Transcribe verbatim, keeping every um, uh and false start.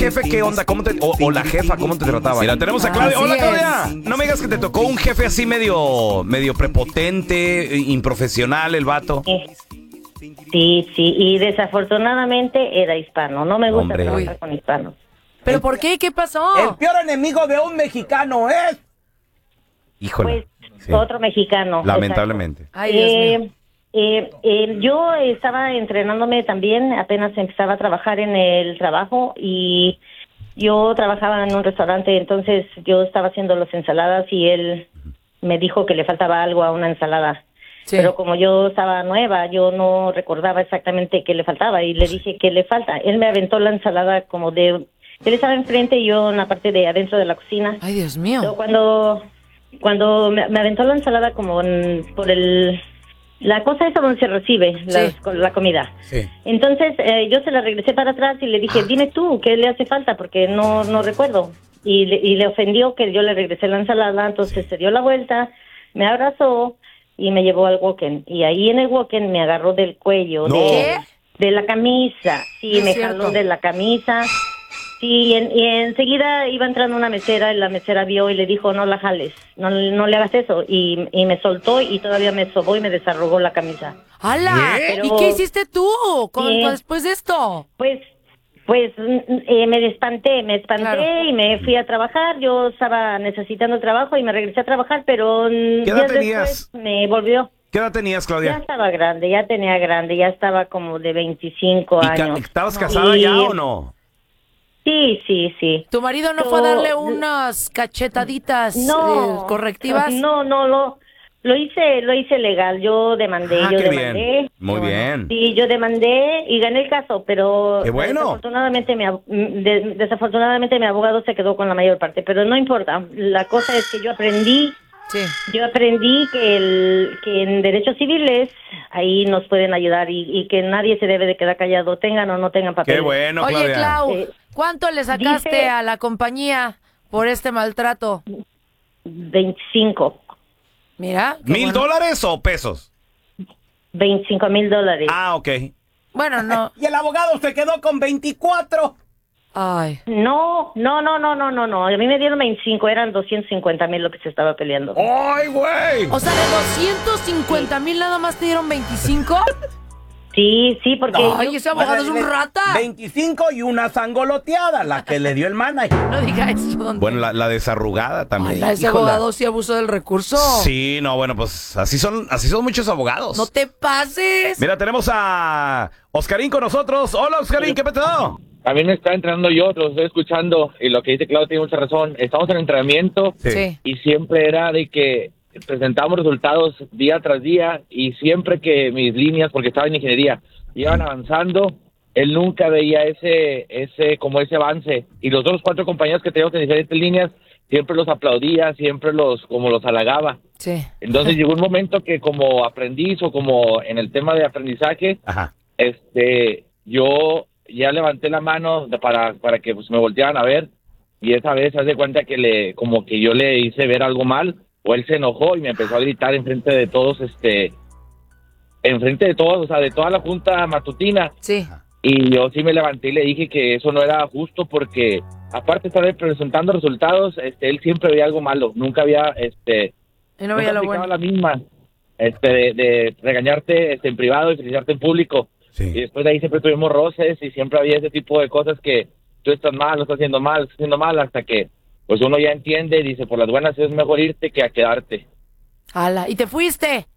jefe qué onda? ¿Cómo te, o, o la jefa, ¿cómo te trataba? Mira, tenemos a Claudia. Hola, Claudia. No me digas que te tocó un jefe así medio, medio prepotente, improfesional el vato. Sí, sí, y desafortunadamente era hispano. No me gusta Hombre. trabajar Uy. con hispanos. ¿Pero por qué? ¿Qué pasó? El peor enemigo de un mexicano es... Híjole. Pues Sí. otro mexicano. Lamentablemente. exacto. Ay, Dios Eh, mío. eh, eh, yo estaba entrenándome también, apenas empezaba a trabajar en el trabajo y yo trabajaba en un restaurante, entonces yo estaba haciendo las ensaladas y él me dijo que le faltaba algo a una ensalada. Sí. Pero como yo estaba nueva, yo no recordaba exactamente qué le faltaba y le dije qué le falta. Él me aventó la ensalada como de... Él estaba enfrente y yo en la parte de adentro de la cocina. Ay, Dios mío. Pero cuando cuando me, me aventó la ensalada como en- por el... La cosa esa donde se recibe la, Sí. la comida. Sí. Entonces eh, yo se la regresé para atrás y le dije, dime tú, ¿qué le hace falta? Porque no no recuerdo. Y le, y le ofendió que yo le regresé la ensalada, entonces se dio la vuelta, me abrazó y me llevó al walk-in. Y ahí en el walk-in me agarró del cuello, No. de, ¿Qué? de la camisa. Sí, No es me cierto. jaló de la camisa. Sí, y, en- y enseguida iba entrando una mesera y la mesera vio y le dijo, no la jales, no, no le hagas eso. Y, y me soltó y todavía me sobó y me desarrugó la camisa. ¡Hala! ¿Qué? ¿Y qué hiciste tú con, Sí. con- después de esto? Pues, pues mm, eh, me espanté, me espanté Claro. y me fui a trabajar. Yo estaba necesitando trabajo y me regresé a trabajar, pero mm, ¿Qué edad días tenías? después me volvió. ¿Qué edad tenías, Ya Claudia? estaba grande, ya tenía grande, ya estaba como de veinticinco ¿Y ca- años. ¿Estabas casada Y- ya o no? Sí, sí, sí. ¿Tu marido no Yo- fue a darle unas cachetaditas No, eh, correctivas? No, no, lo, lo hice, lo hice legal. Yo demandé, Ah, yo qué demandé. bien. Muy bien. Sí, yo demandé y gané el caso, pero Qué bueno. desafortunadamente mi, ab- de- desafortunadamente mi abogado se quedó con la mayor parte, pero no importa. La cosa es que yo aprendí, Sí. yo aprendí que el que en derechos civiles ahí nos pueden ayudar y, y que nadie se debe de quedar callado, tengan o no tengan papel. Qué bueno, Oye, Claudia. Clau, Eh, ¿cuánto le sacaste dice- a la compañía por este maltrato? veinticinco, Mira. qué ¿Mil bueno. dólares o pesos? veinticinco mil dólares. Ah, ok. Bueno, no. Y el abogado se quedó con veinticuatro. Ay. No, no, no, no, no, no, no. A mí me dieron veinticinco, eran doscientos cincuenta mil lo que se estaba peleando. ¡Ay, güey! O sea, de doscientos cincuenta mil nada más te dieron veinticinco. Sí, sí, porque Ay, yo- ese abogado es un rata. veinticinco y una sangoloteada, la que le dio el manager. No diga eso, don Bueno, la, la desarrugada también. Ay, ese Híjola. abogado sí abusó del recurso. Sí, no, bueno, pues así son, así son muchos abogados. No te pases. Mira, tenemos a Oscarín con nosotros. Hola, Oscarín, ¿qué peteo? También está entrenando yo, los estoy escuchando y lo que dice Claudio tiene mucha razón. Estamos en entrenamiento Sí. y siempre era de que presentamos resultados día tras día y siempre que mis líneas, porque estaba en ingeniería, iban avanzando, él nunca veía ese, ese, como ese avance. Y los otros cuatro compañeros que teníamos en diferentes líneas, siempre los aplaudía, siempre los, como los halagaba. Sí. Entonces llegó un momento que como aprendiz o como en el tema de aprendizaje, Ajá. este, yo ya levanté la mano de- para, para que pues, me voltearan a ver y esa vez haz de cuenta que le, como que yo le hice ver algo mal o él se enojó y me empezó a gritar enfrente de todos, este, enfrente de todos, o sea, de toda la junta matutina. Sí. Y yo sí me levanté y le dije que eso no era justo porque aparte de estar presentando resultados, este, él siempre veía algo malo, nunca había, este, Y no veía lo aplicaba bueno. la misma, este, de, de regañarte, este, en privado y felicitarte en público. Y Sí. después de ahí siempre tuvimos roces y siempre había ese tipo de cosas que tú estás mal, lo estás haciendo mal, lo estás haciendo mal, hasta que pues uno ya entiende y dice, por las buenas es mejor irte que a quedarte. Ala, ¿y te fuiste?